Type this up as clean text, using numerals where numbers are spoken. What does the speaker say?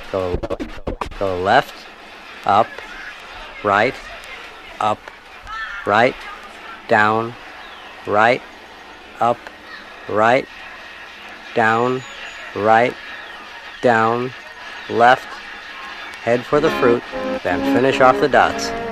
Go, go left, up, right, down, right, up, right, down, left, head for the fruit, then finish off the dots.